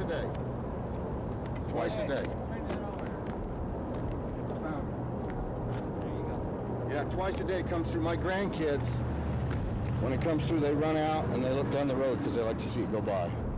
a day. Twice a day. Yeah, twice a day it comes through. My grandkids, when it comes through, they run out and they look down the road because they like to see it go by.